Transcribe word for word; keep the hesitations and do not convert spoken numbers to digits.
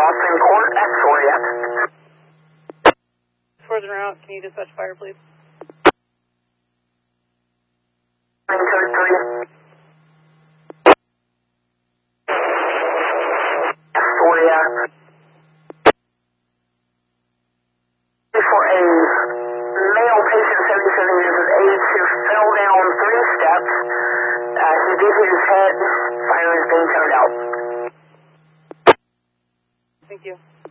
Boston Court, Astoria. Further out, can you dispatch fire, please? nine two three. Astoria. For a male patient, seventy-seven years of age, who fell down three steps. Uh, he did hit his head. Fire is being turned out. Thank you.